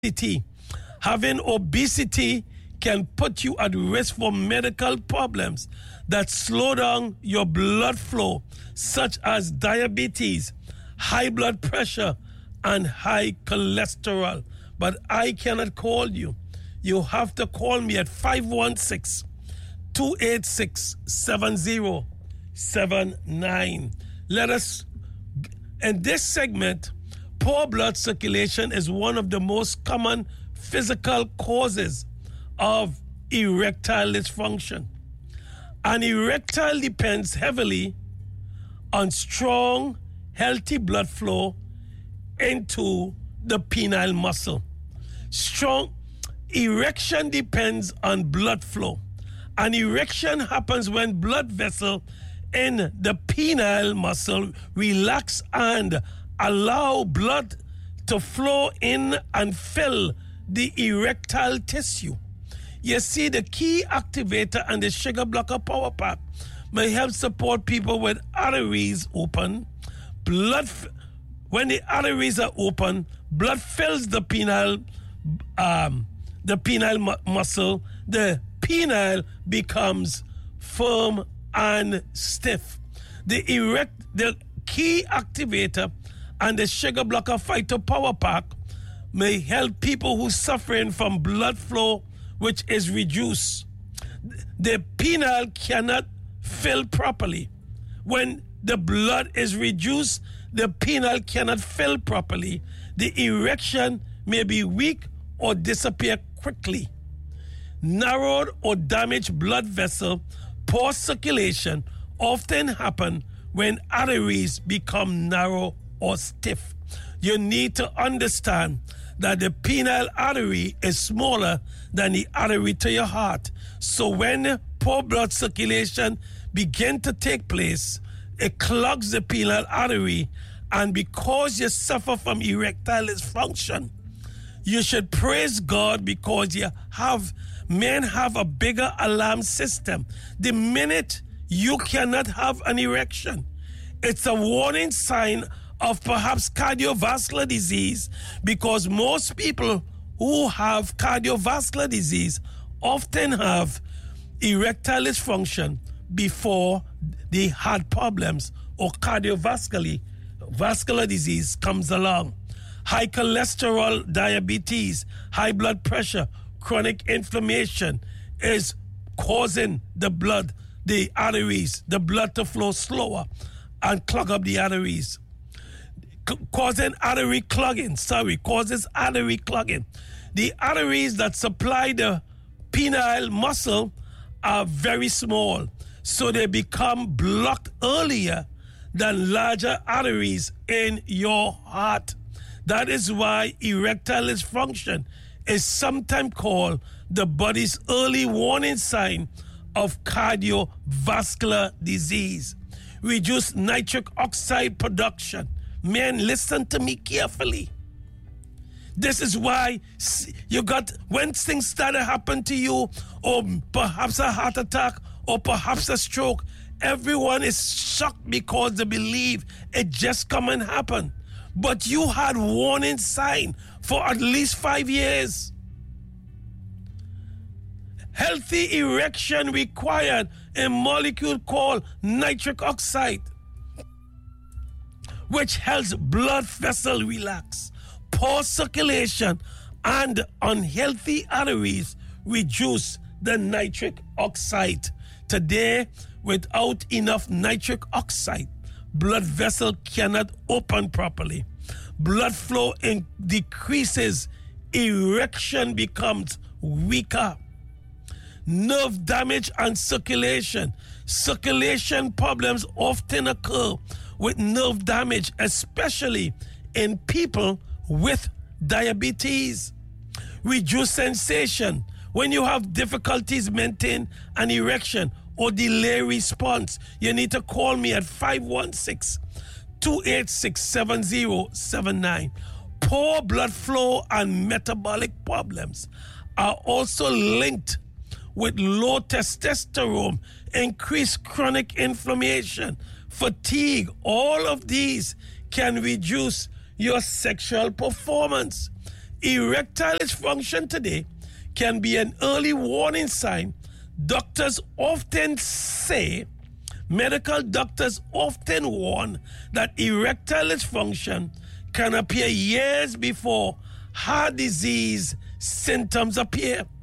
obesity. Having obesity can put you at risk for medical problems that slow down your blood flow, such as diabetes, high blood pressure, and high cholesterol. But I cannot call you. You have to call me at 516-286-7079. Let us, in this segment, poor blood circulation is one of the most common physical causes of erectile dysfunction. And erectile depends heavily on strong, healthy blood flow into the penile muscle. Strong erection depends on blood flow. An erection happens when blood vessel in the penile muscle relax and allow blood to flow in and fill the erectile tissue. You see, the key activator and the sugar blocker power pack may help support people with arteries open. When the arteries are open, blood fills the penile muscle. The penile becomes firm and stiff. The key activator and the sugar blocker fighter power pack may help people who are suffering from blood flow which is reduced. The penile cannot fill properly. When the blood is reduced, the penile cannot fill properly. The erection may be weak or disappear quickly. Narrowed or damaged blood vessel, poor circulation often happen when arteries become narrow or stiff. You need to understand that the penile artery is smaller than the artery to your heart. So when poor blood circulation begins to take place, it clogs the penile artery, and because you suffer from erectile dysfunction, you should praise God because men have a bigger alarm system. The minute you cannot have an erection, it's a warning sign of perhaps cardiovascular disease, because most people who have cardiovascular disease often have erectile dysfunction before the heart problems or vascular disease comes along. High cholesterol, diabetes, high blood pressure, chronic inflammation is causing the blood to flow slower and clog up the arteries. Causes artery clogging. The arteries that supply the penile muscle are very small, so they become blocked earlier than larger arteries in your heart. That is why erectile dysfunction is sometimes called the body's early warning sign of cardiovascular disease. Reduce nitric oxide production. Men, listen to me carefully. This is why when things start to happen to you, or perhaps a heart attack, or perhaps a stroke, everyone is shocked because they believe it just come and happen. But you had warning sign for at least 5 years. Healthy erection required a molecule called nitric oxide, which helps blood vessel relax. Poor circulation and unhealthy arteries reduce the nitric oxide. Today, without enough nitric oxide, blood vessel cannot open properly. Blood flow decreases. Erection becomes weaker. Nerve damage and circulation. Circulation problems often occur with nerve damage, especially in people with diabetes. Reduce sensation. When you have difficulties maintaining an erection or delay response, you need to call me at 516-286-7079. Poor blood flow and metabolic problems are also linked with low testosterone, increased chronic inflammation, fatigue. All of these can reduce your sexual performance. Erectile dysfunction today can be an early warning sign. Medical doctors often warn that erectile dysfunction can appear years before heart disease symptoms appear.